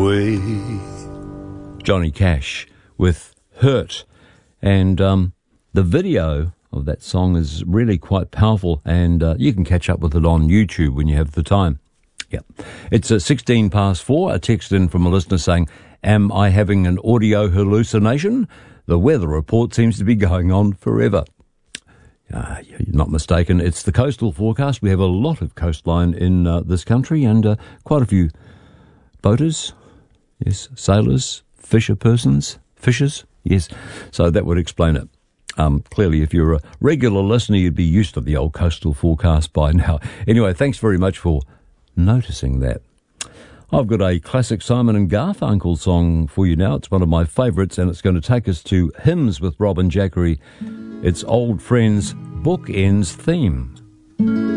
away. Johnny Cash with Hurt. And the video of that song is really quite powerful, and you can catch up with it on YouTube when you have the time. Yeah. It's 16 past 4. A text in from a listener saying, am I having an audio hallucination? The weather report seems to be going on forever. You're not mistaken. It's the coastal forecast. We have a lot of coastline in this country, and quite a few boaters, yes, sailors, fishers, yes. So that would explain it. Clearly, if you're a regular listener, you'd be used to the old coastal forecast by now. Anyway, thanks very much for noticing that. I've got a classic Simon and Garfunkel song for you now. It's one of my favourites, and it's going to take us to Hymns with Robin Jackery. It's Old Friends Bookends Theme.